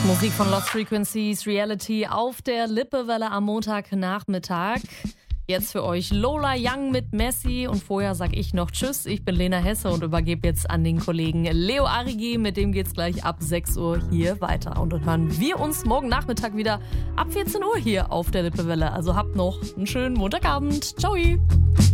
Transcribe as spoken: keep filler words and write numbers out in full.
Musik von Lost Frequencies, Reality auf der Lippewelle am Montagnachmittag. Jetzt für euch Lola Young mit Messi und vorher sag ich noch Tschüss. Ich bin Lena Hesse und übergebe jetzt an den Kollegen Leo Arigi. Mit dem geht's gleich ab sechs Uhr hier weiter. Und dann hören wir uns morgen Nachmittag wieder ab vierzehn Uhr hier auf der Lippewelle. Also habt noch einen schönen Montagabend. Ciao!